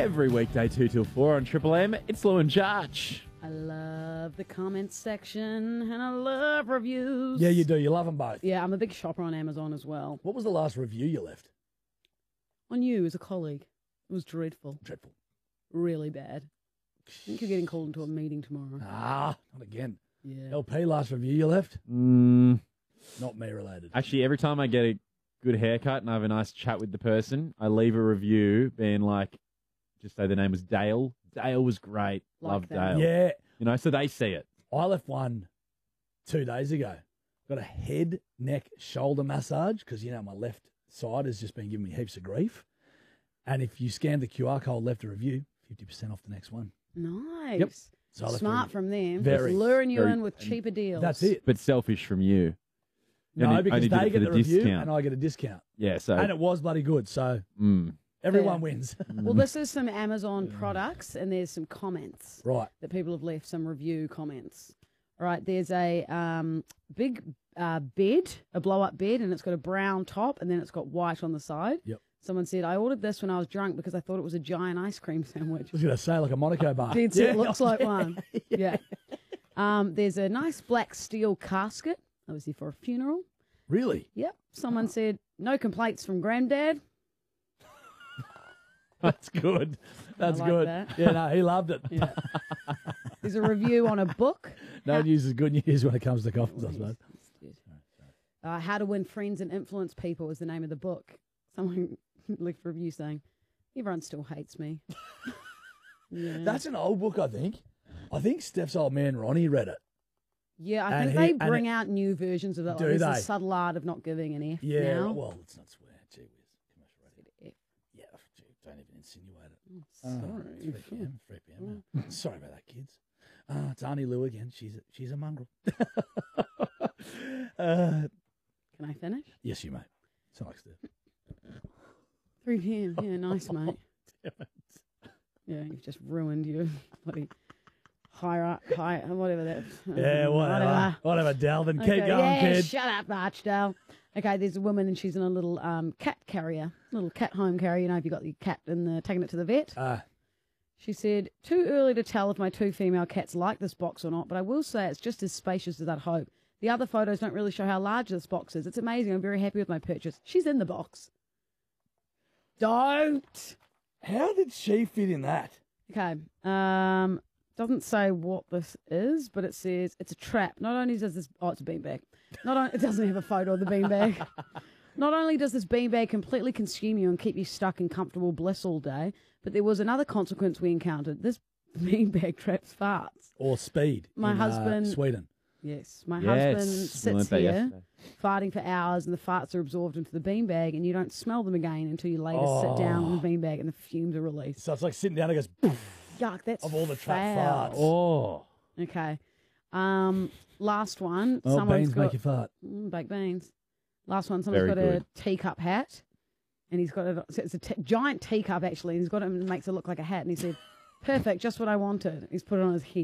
Every weekday 2 till 4 on Triple M, it's Lou and Jarch. I love the comments section and I love reviews. Yeah, you do. You love them both. Yeah, I'm a big shopper on Amazon as well. What was the last review you left? On you as a colleague. It was dreadful. Dreadful. Really bad. I think you're getting called into a meeting tomorrow. Ah, not again. Yeah. LP, last review you left? Mm, Not me related. actually, every time I get a good haircut and I have a nice chat with the person, I leave a review being like, just say the name was Dale. Dale was great. Like Love that. Dale. Yeah, You know, so they see it. I left one 2 days ago. Got a head, neck, shoulder massage because, you know, my left side has just been giving me heaps of grief. And if you scan the QR code, left a review, 50% off the next one. Nice. Yep. So I left a Smart review. from them. Very, Just luring you very- in with cheaper deals. That's it. But selfish from you. No, Only- because only did they it for get the review discount. and I get a discount. Yeah, so And it was bloody good. So everyone wins. Well, this is some Amazon products and there's some comments Right. that people have left, some review comments. All right, there's a big bed, a blow-up bed, and it's got a brown top and then it's got white on the side. Yep. Someone said, I ordered this when I was drunk because I thought it was a giant ice cream sandwich. I was going to say like a Monaco bar. Dead set, it looks like one. Yeah. There's a nice black steel casket, obviously for a funeral. Really? Yep. Someone said, no complaints from Granddad. That's good. That's like good. that. Yeah, no, he loved it. Yeah. There's a review on a book. No news is good news when it comes to coffins, I suppose. How to Win Friends and Influence People is the name of the book. Someone left a review saying, everyone still hates me. Yeah. That's an old book, I think. I think Steph's old man Ronnie read it. Yeah, I And think he- they and bring it- out new versions of it. Do Like, there's they? the subtle art of not giving an F Yeah, now. well, let's not swear. Gee whiz. Commercial radio. F. Yeah, gee, don't even insinuate it. Sorry. It's 3 p.m. 3 p.m. now. Sorry about that, kids. It's Auntie Lou again. She's a mongrel. Can I finish? Yes, you may. So like Steph. 3 p.m. Yeah, nice, mate. Yeah, you've just ruined your bloody high, whatever that. Yeah, whatever, Delvin. Keep going, yeah, kid. shut up, Archdale. Okay, there's a woman and she's in a little cat carrier, little cat home carrier. You know, if you've got the cat and taking it to the vet. She said, too early to tell if my 2 female cats like this box or not, but I will say it's just as spacious as I'd hope. The other photos don't really show how large this box is. It's amazing. I'm very happy with my purchase. She's in the box. Don't. How did she fit in that? Okay. Doesn't say what this is, but it says it's a trap. Not only does this... Oh, it's a beanbag. It doesn't have a photo of the beanbag. Not only does this beanbag completely consume you and keep you stuck in comfortable bliss all day, but there was another consequence we encountered. This beanbag traps farts. Or speed. My in, husband- Sweden. Yes. My Yes, husband we sits learnt that here yesterday. farting for hours and the farts are absorbed into the beanbag and you don't smell them again until you later sit down on the beanbag and the fumes are released. So it's like sitting down and it goes, poof, Yuck, that's of all the trap foul. farts. Oh. Okay. Last one. Oh, Someone's beans got make you fart. baked beans. Last one. Someone's Very got a good. teacup hat, and he's got it's a giant teacup actually. And he's got it and makes it look like a hat. And he said, "Perfect, just what I wanted." He's put it on his head.